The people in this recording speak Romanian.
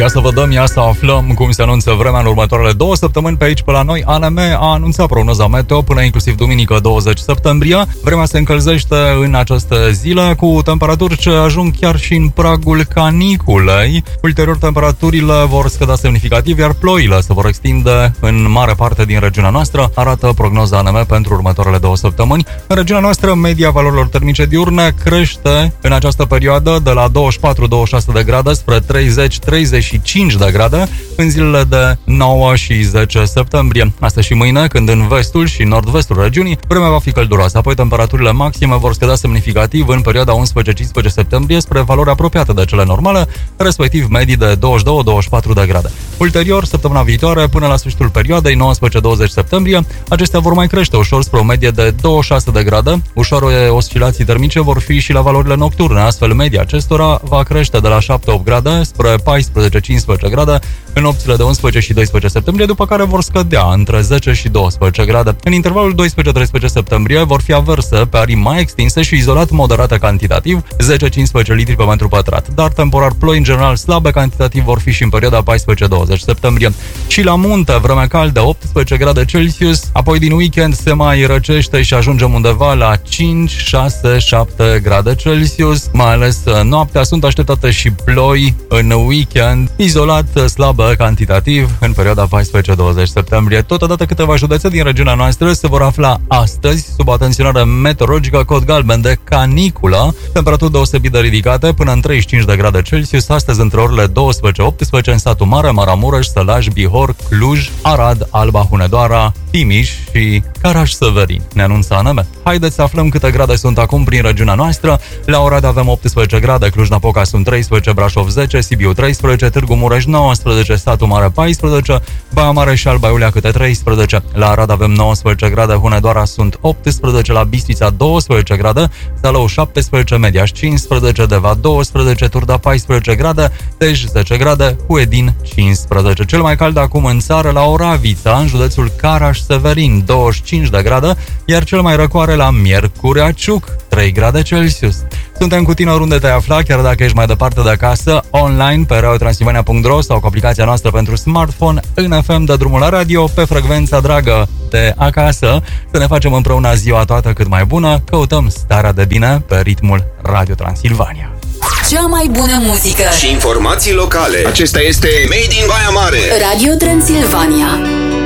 Ia să vedem, ia să aflăm cum se anunță vremea în următoarele 2 săptămâni pe aici, pe la noi. ANM a anunțat prognoza meteo până inclusiv duminică 20 septembrie. Vremea se încălzește în această zile cu temperaturi ce ajung chiar și în pragul caniculei. Ulterior, temperaturile vor scădea semnificativ, iar ploile se vor extinde în mare parte din regiunea noastră, arată prognoza ANM pentru următoarele 2 săptămâni. În regiunea noastră, media valorilor termice diurne crește în această perioadă de la 24-26 de grade spre 30-35 de grade în zilele de 9 și 10 septembrie. Astăzi și mâine, când în vestul și nord-vestul regiunii vremea va fi călduroasă, apoi temperaturile maxime vor scădea semnificativ în perioada 11-15 septembrie spre valori apropiate de cele normale, respectiv medii de 22-24 de grade. Ulterior, săptămâna viitoare, până la sfârșitul perioadei 19-20 septembrie, acestea vor mai crește ușor spre o medie de 26 de grade. Ușoare oscilații termice vor fi și la valorile nocturne, astfel media acestora va crește de la 7-8 grade spre 14-15 grade în nopțile de 11 și 12 septembrie, după care vor scădea între 10 și 12 grade. În intervalul 12-13 septembrie vor fi averse pe arii mai extinse și izolat moderate cantitativ, 10-15 litri pe metru pătrat, dar temporar ploi în general slabe cantitativ vor fi și în perioada 14-20 septembrie. Și la munte, vreme caldă, 18 grade Celsius, apoi din weekend se mai răcește și ajungem undeva la 5, 6, 7 grade Celsius, mai ales noaptea sunt așteptate și ploi în weekend, izolat slabă cantitativ în perioada 14-20 septembrie. Totodată câteva județe din regiunea noastră se vor afla astăzi sub atenționare meteorologică, cod galben de caniculă, temperaturi deosebit de ridicate până în 35 de grade Celsius, astăzi între orele 12-18 în satul Mare, Maramureș, Sălaj, Bihor, Cluj, Arad, Alba, Hunedoara, Timiș și Caraș-Severin. Ne anunță ANM. Haideți să aflăm câte grade sunt acum prin regiunea noastră. La Oradea avem 18 grade, Cluj-Napoca sunt 13, Brașov 10, Sibiu 13, Târgu Mureș 19, Satul Mare 14, Baia Mare și Alba Iulia câte 13. La Arad avem 19 grade, Hunedoara sunt 18, la Bistrița 12 grade, Zalău 17, Mediaș 15, Deva 12, Turda 14 grade, Dej 10 grade, Huedin 15. Cel mai cald acum în țară la Oravița, în județul Caraș-Severin, 25 de grade, iar cel mai răcoare la Miercurea Ciuc, 3 grade Celsius. Suntem cu tine oriunde te-ai afla, chiar dacă ești mai departe de acasă, online pe radiotransilvania.ro sau cu aplicația noastră pentru smartphone, în FM de drumul la radio, pe frecvența dragă de acasă. Să ne facem împreună ziua toată cât mai bună, căutăm starea de bine pe ritmul Radio Transilvania. Cea mai bună muzică și informații locale. Acesta este Made in Baia Mare. Radio Transilvania.